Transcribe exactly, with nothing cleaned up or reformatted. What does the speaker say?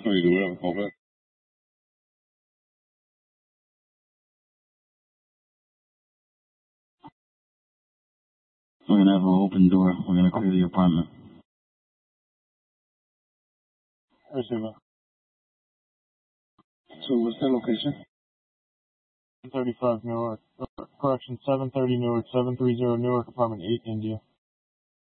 Sorry, do we have a call back? We're gonna have an open door. We're gonna clear the apartment. Receiver. So what's that location? thirty-five Newark. Uh, correction, seven thirty Newark, seven thirty Newark, apartment eight, India.